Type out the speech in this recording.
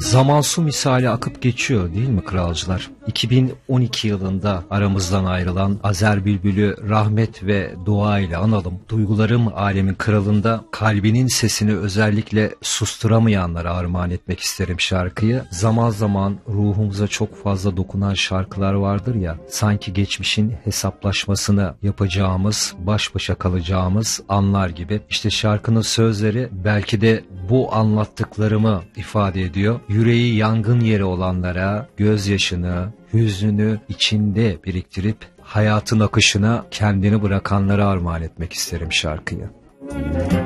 Zaman su misali akıp geçiyor değil mi kralcılar? 2012 yılında aramızdan ayrılan Azer Bülbül'ü rahmet ve dua ile analım. Duygularım alemin kralında kalbinin sesini özellikle susturamayanlara armağan etmek isterim şarkıyı. Zaman zaman ruhumuza çok fazla dokunan şarkılar vardır ya, sanki geçmişin hesaplaşmasını yapacağımız, baş başa kalacağımız anlar gibi. İşte şarkının sözleri belki de bu anlattıklarımı ifade ediyor. Yüreği yangın yeri olanlara gözyaşını, hüznünü içinde biriktirip hayatın akışına kendini bırakanlara armağan etmek isterim şarkıyı.